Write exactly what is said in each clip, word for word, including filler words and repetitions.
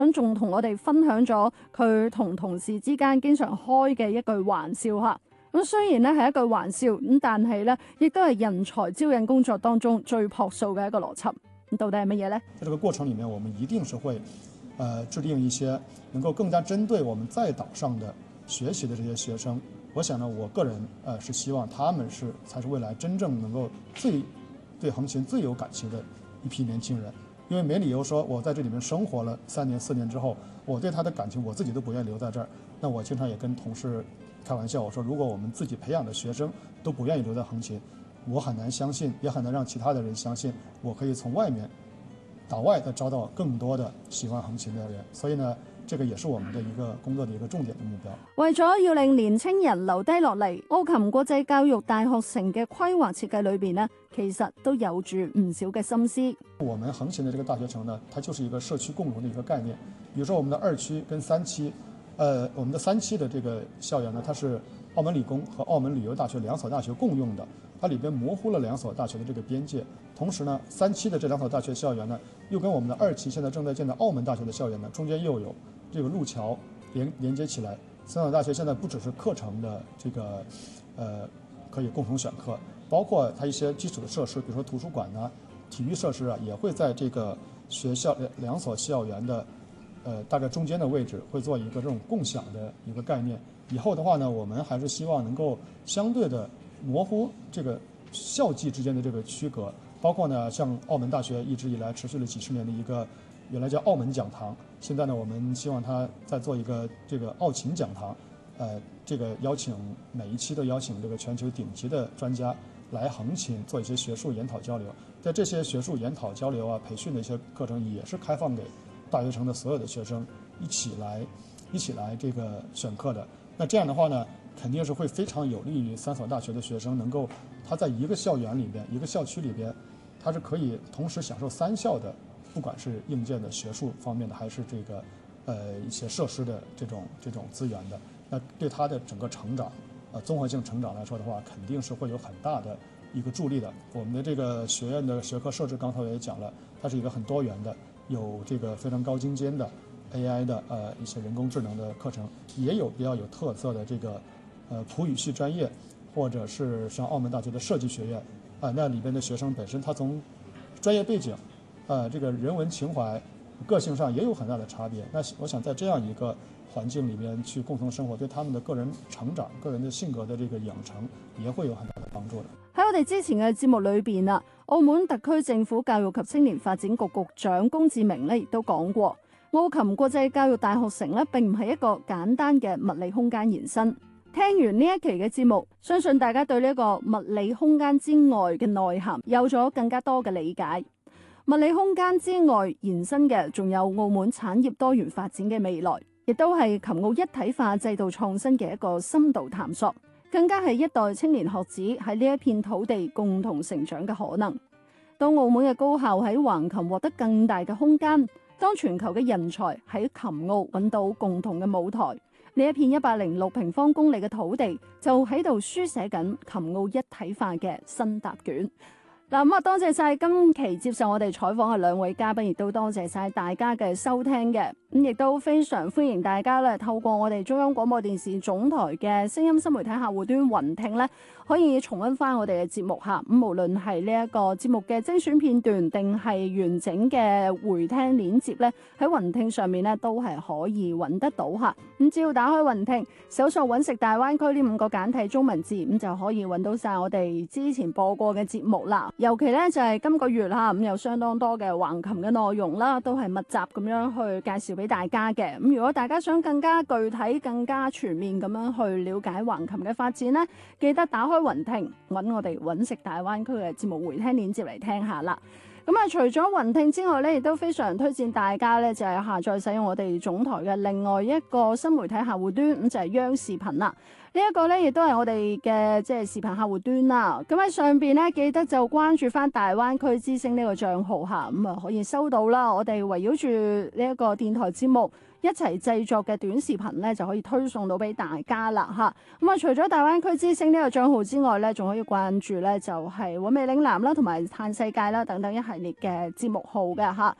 咁仲同我哋分享咗佢同同事之間經常開嘅一句玩笑嚇。咁雖然咧係一句玩笑，咁但係咧亦都係人才招引工作當中最樸素嘅一個邏輯。咁到底係乜嘢呢？ 在這個過程裡面，我們一定是會，呃，制定一些能夠更加針對我們在島上的學習的這些學生。我想呢，我個人呃是希望他們是才是未來真正能夠最對橫琴最有感情的一批年輕人。因為沒理由說我在這裡面生活了三年四年之後，我對他的感情我自己都不願意留在這兒。那我經常也跟同事開玩笑，我說如果我們自己培養的學生都不願意留在橫琴，我很難相信，也很難讓其他的人相信，我可以從外面島外再招到更多的喜歡橫琴的人。所以呢，這個也是我們的一個工作的一個重點的目標。 為咗要令年輕人留低落嚟，奧琴國際教育大學城嘅規劃設計裏邊呢，其實都有住唔少嘅心思。 我們橫琴的這個大學城呢，它就是一個社區共融的一個概念。比如說我們的二區跟三期，呃，我們的三期的這個校園呢，它是澳門理工和澳門旅遊大學兩所大學共用的，它裡邊模糊了兩所大學的這個邊界。同時呢，三期的這兩所大學校園呢，又跟我們的二期現在正在建的澳門大學的校園呢，中間又有這個路橋連連接起來。三所大學現在不只是課程的這個，呃，可以共同選課，包括它一些基礎的設施，比如說圖書館啊、體育設施啊，也會在這個學校兩所校園的，呃，大概中間的位置，會做一個這種共享的一個概念。以後的話呢，我們還是希望能夠相對的模糊這個校際之間的這個區隔，包括呢，像澳門大學一直以來持續了幾十年的一個原來叫澳門講堂，現在呢，我們希望它再做一個這個澳琴講堂，呃，這個邀請每一期都邀請這個全球頂級的專家來橫琴做一些學術研討交流。在這些學術研討交流啊、培訓的一些課程，也是開放給大學城的所有的學生一起來一起來這個選課的。那這樣的話呢，肯定是會非常有利於三所大學的學生能夠，他在一個校園裡邊、一個校區裡邊，他是可以同時享受三校的，不管是硬件的學術方面的，還是這個，呃，一些設施的這種這種資源的。那對他的整個成長，呃，綜合性成長來說的話，肯定是會有很大的一個助力的。我們的這個學院的學科設置，剛才我也講了，它是一個很多元的，有這個非常高精尖的 A I 的呃一些人工智能的課程，也有比較有特色的這個呃普語系專業，或者是像澳門大學的設計學院啊、呃，那裡邊的學生本身他從專業背景，呃這個人文情懷、個性上也有很大的差別。那我想在這樣一個環境裡邊去共同生活，對他們的個人成長、個人的性格的這個養成，也會有很大的幫助的。 喺我哋之前嘅節目裏邊啊，澳門特區政府教育及青年發展局局長龔志明咧亦都講過，奧琴國際教育大學城咧並唔係一個簡單嘅物理空間延伸。聽完呢一期嘅節目，相信大家對呢個物理空間之外嘅內涵有咗更加多嘅理解。物理空間之外延伸嘅仲有澳門產業多元發展嘅未來，亦都係琴澳一體化制度創新嘅一個深度探索，更加係一代青年學子喺呢一片土地共同成長嘅可能。當澳門嘅高校喺橫琴獲得更大嘅空間，當全球嘅人才喺琴澳揾到共同嘅舞台，呢一片一百零六平方公里嘅土地就喺度書寫緊琴澳一體化嘅新答卷。嗱，咁啊，多謝晒今期接受我哋採訪嘅兩位嘉賓，亦都多謝晒大家嘅收聽嘅。咁亦都非常歡迎大家咧，透過我哋中央廣播電視總台嘅聲音新媒體客戶端雲聽咧，可以重溫翻我哋嘅節目嚇。咁無論係呢一個節目嘅精選片段，定係完整嘅回聽鏈接咧，喺雲聽上面咧都係可以揾得到嚇。咁只要打開雲聽，搜索揾食大灣區呢五個簡體中文字，咁就可以揾到晒我哋之前播過嘅節目啦。尤其咧就係今個月嚇，咁有相當多嘅橫琴嘅內容啦，都係密集咁樣去介紹俾大家嘅。咁如果大家想更加具體、更加全面咁樣去了解橫琴嘅發展呢，記得打開雲聽，揾我哋揾食大灣區嘅節目回聽鏈接嚟聽下啦。咁啊，除咗雲聽之外咧，亦都非常推薦大家咧，就係下載使用我哋總台嘅另外一個新媒體客戶端，咁就係央視頻啦。呢一個咧，亦都係我哋嘅即係視頻客戶端啦。咁喺上邊咧，記得就關注翻大灣區之聲呢個賬號下，咁啊可以收到啦。我哋圍繞住呢一個電台節目一齊製作嘅短視頻咧，就可以推送到俾大家啦嚇。咁啊，除咗大灣區之聲呢個賬號之外咧，仲可以關注咧就係韻味嶺南啦，同埋嘆世界啦等等一系列嘅節目號嘅嚇。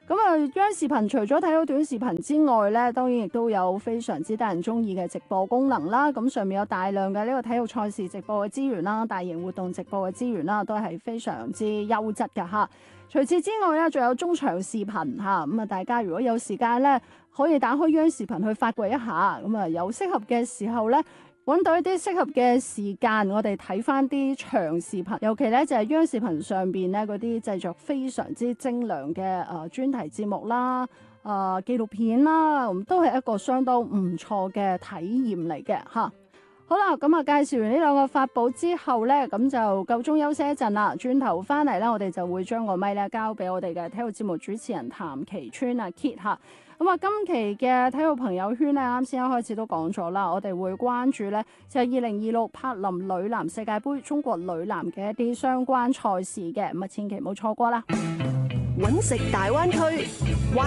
咁啊，央視頻除咗睇到短視頻之外咧，當然亦都有非常之得人中意嘅直播功能啦。咁上面有大量嘅呢個體育賽事直播嘅資源啦，大型活動直播嘅資源啦，都係非常之優質㗎嚇。除此之外咧，仲有中長視頻嚇，咁啊大家如果有時間咧，可以打開央視頻去發掘一下，咁啊有適合嘅時候咧，揾到一啲適合嘅時間，我哋睇翻啲長視頻，尤其咧就係央視頻上邊咧嗰啲製作非常之精良嘅誒專題節目啦、誒、呃、紀錄片啦，都係一個相當唔錯嘅體驗嚟嘅嚇。好啦，咁啊介紹完呢兩個法寶之後咧，咁就夠鐘休息一陣啦。轉頭翻嚟咧，我哋就會將個咪咧交俾我哋嘅體育節目主持人譚其川啊 Kit 嚇。咁啊，今期嘅體育朋友圈咧，啱先一開始都講咗啦，我哋會關注咧就係二零二六柏林女籃世界盃中國女籃嘅一啲相關賽事嘅，咁啊千祈唔好錯過啦。 揾食大灣區。